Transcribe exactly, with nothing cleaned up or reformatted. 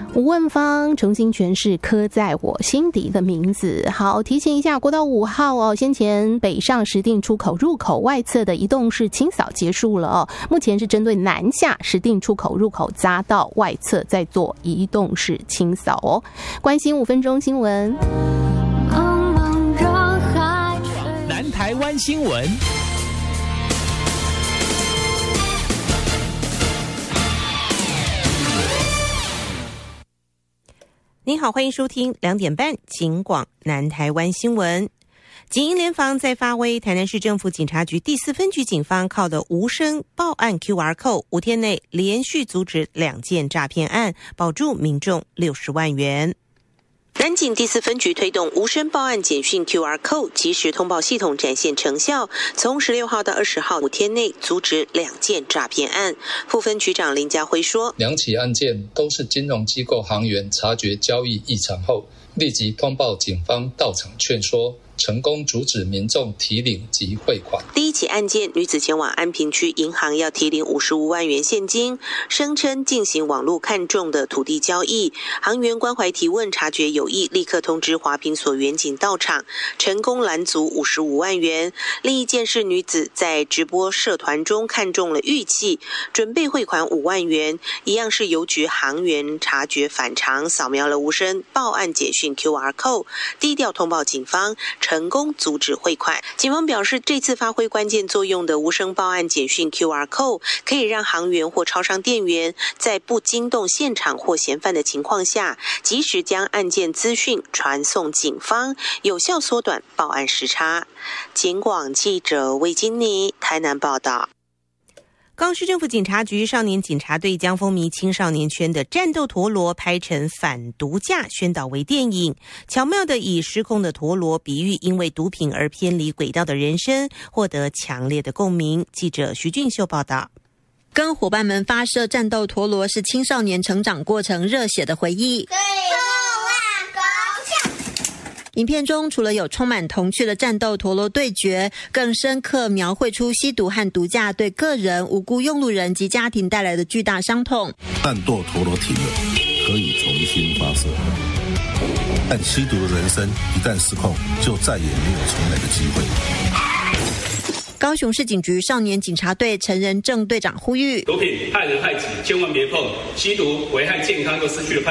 吴问芳重新诠释刻在我心底的名字。好，提醒一下，国道五号哦，先前北上石碇出口入口外侧的移动式清扫结束了哦，目前是针对南下石碇出口入口匝道外侧在做移动式清扫哦。关心五分钟新闻， 南台湾新闻。 您好，欢迎收听两点半警广南台湾新闻。警营联防在发威，台南市政府警察局第四分局警方靠的无声报案 Q R code， 五天内连续阻止两件诈骗案，保住民众六十万元。南警第四分局推动无声报案简讯 Q R code 即时通报系统展现成效，从十六号到二十号五天内阻止两件诈骗案。副分局长林家辉说， 两起案件都是金融机构行员察觉交易异常后，立即通报警方到场劝说，成功阻止民众提领及汇款。 第一起案件，女子前往安平区银行要提领五十五万元现金，声称进行网络看中的土地交易，行员关怀提问，察觉有异，立刻通知华坪所员警到场，成功拦阻五十五万元。另一件是女子在直播社团中看中了玉器，准备汇款五万元，一样是邮局行员察觉反常，扫描了无声报案简讯 Q R code， 低调通报警方，成功阻止汇款。警方表示，这次发挥关键作用的无声报案简讯 Q R code 可以让行员或超商店员在不惊动现场或嫌犯的情况下，及时将案件资讯传送警方，有效缩短报案时差。警广记者魏金妮台南报道。高雄市政府警察局少年警察队将风靡青少年圈的战斗陀螺拍成反毒驾宣导为电影，巧妙地以失控的陀螺比喻因为毒品而偏离轨道的人生，获得强烈的共鸣。记者徐俊秀报道。 跟伙伴们发射战斗陀螺是青少年成长过程热血的回忆。影片中除了有充满童趣的战斗陀螺对决，更深刻描绘出吸毒和毒驾对个人、无辜用路人及家庭带来的巨大伤痛。 战斗陀螺停了，可以重新发射，但吸毒的人生一旦失控，就再也没有重来的机会。 高雄市警局少年警察队陈仁正队长呼吁： 毒品害人害己，千万别碰；吸毒危害健康又失去了